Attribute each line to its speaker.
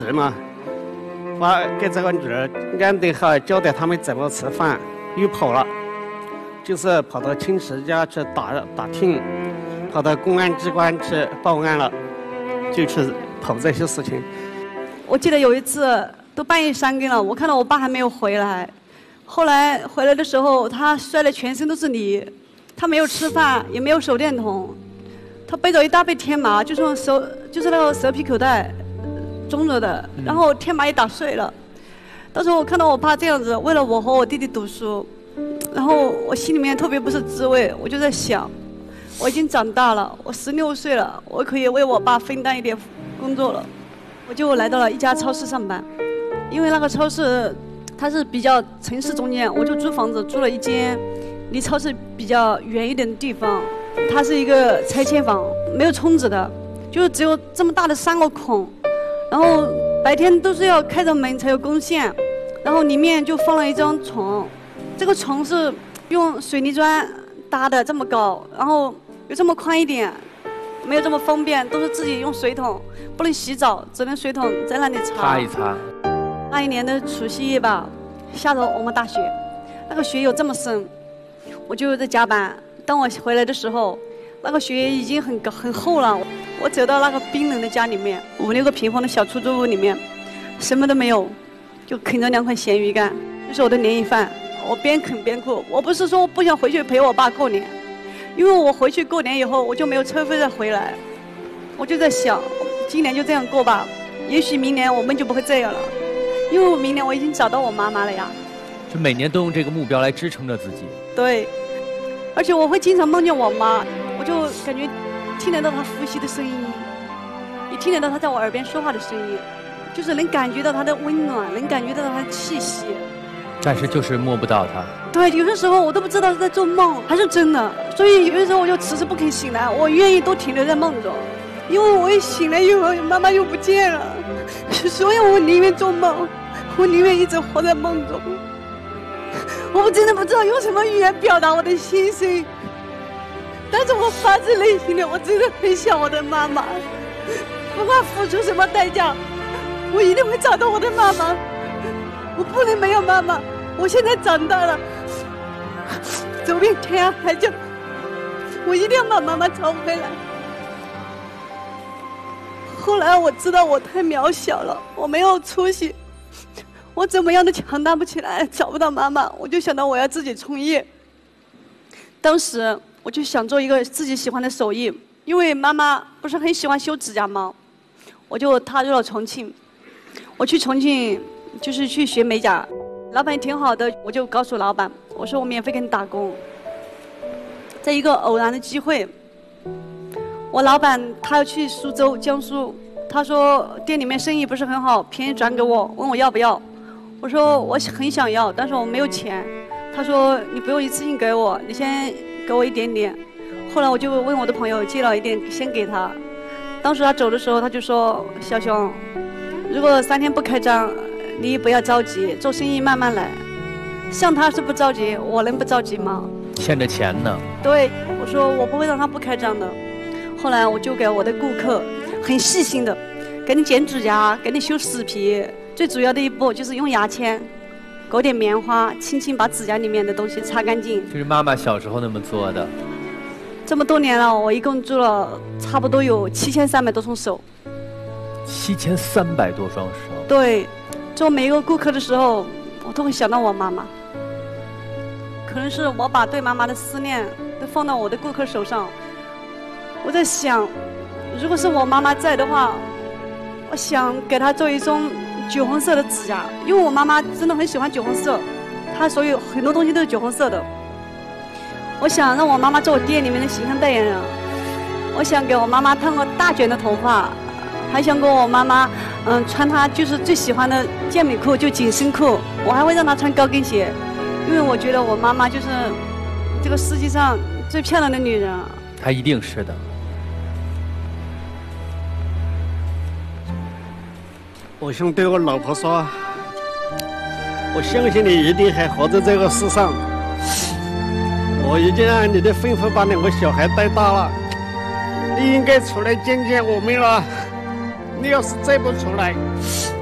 Speaker 1: 人嘛，我给这个女儿安顿好，教带他们怎么吃饭，又跑了，就是跑到亲戚家去打听，跑到公安机关去报案了，就去跑这些事情。
Speaker 2: 我记得有一次都半夜3更了，我看到我爸还没有回来，后来回来的时候，他摔得全身都是泥，他没有吃饭，也没有手电筒，他背着一大背天麻，就是那个蛇皮口袋中着的，然后天麻也打碎了。当时我看到我爸这样子，为了我和我弟弟读书，然后我心里面特别不是滋味，我就在想，我已经长大了，我16岁了，我可以为我爸分担一点工作了。我就来到了一家超市上班，因为那个超市它是比较城市中间，我就租房子，租了一间离超市比较远一点的地方。它是一个拆迁房，没有窗子的，就只有这么大的3个孔，然后白天都是要开着门才有光线，然后里面就放了一张床，这个床是用水泥砖搭的，这么高，然后有这么宽一点，没有这么方便，都是自己用水桶，不能洗澡，只能水桶在那里
Speaker 3: 擦一擦。
Speaker 2: 那一年的除夕夜吧，下着我们大雪，那个雪有这么深，我就在加班。当我回来的时候，那个雪已经很厚了。我走到那个冰冷的家里面，5、6个平方的小出租屋里面，什么都没有，就啃着2块咸鱼干，就是我的年夜饭。我边啃边哭。我不是说我不想回去陪我爸过年，因为我回去过年以后，我就没有车费再回来。我就在想，今年就这样过吧，也许明年我们就不会这样了，因为我明年我已经找到我妈妈了呀。
Speaker 3: 就每年都用这个目标来支撑着自己。
Speaker 2: 对，而且我会经常梦见我妈，我就感觉听得到她呼吸的声音，也听得到她在我耳边说话的声音，就是能感觉到她的温暖，能感觉到她的气息。
Speaker 3: 但是就是摸不到她。
Speaker 2: 对，有的时候我都不知道是在做梦还是真的，所以有的时候我就迟迟不肯醒来，我愿意都停留在梦中，因为我一醒来以后，妈妈又不见了，所以我宁愿做梦，我宁愿一直活在梦中。我真的不知道用什么语言表达我的心声，但是我发自内心的，我真的很想我的妈妈，不管付出什么代价，我一定会找到我的妈妈，我不能没有妈妈。我现在长大了，走遍天涯海角，我一定要把妈妈找回来。后来我知道我太渺小了，我没有出息，我怎么样都强大不起来，找不到妈妈，我就想到我要自己创业。当时我就想做一个自己喜欢的手艺，因为妈妈不是很喜欢修指甲吗？我就踏入了重庆。我去重庆就是去学美甲，老板也挺好的，我就告诉老板，我说我免费给你打工。在一个偶然的机会，我老板他要去苏州江苏，他说店里面生意不是很好，便宜转给我，问我要不要。我说我很想要，但是我没有钱。他说你不用一次性给我，你先给我一点点。后来我就问我的朋友借了一点，先给他。当时他走的时候，他就说小熊，如果3天不开张，你不要着急，做生意慢慢来。像他是不着急，我能不着急吗？
Speaker 3: 欠着钱呢。
Speaker 2: 对，我说我不会让他不开张的。后来我就给我的顾客很细心的，给你剪指甲，给你修死皮，最主要的一步就是用牙签裹点棉花，轻轻把指甲里面的东西擦干净。
Speaker 3: 这是妈妈小时候那么做的。
Speaker 2: 这么多年了，我一共做了差不多有7300多双手。
Speaker 3: 7300多双手。
Speaker 2: 对，做每一个顾客的时候，我都会想到我妈妈。可能是我把对妈妈的思念都放到我的顾客手上。我在想，如果是我妈妈在的话，我想给她做一双酒红色的指甲，因为我妈妈真的很喜欢酒红色，她所有很多东西都是酒红色的。我想让我妈妈做我店里面的形象代言人，我想给我妈妈烫个大卷的头发，还想给我妈妈穿她就是最喜欢的健美裤，就紧身裤，我还会让她穿高跟鞋，因为我觉得我妈妈就是这个世界上最漂亮的女人。
Speaker 3: 她一定是的。
Speaker 1: 我想对我老婆说，我相信你一定还活在这个世上。我已经按你的吩咐把2个小孩带大了，你应该出来见见我们了。你要是再不出来，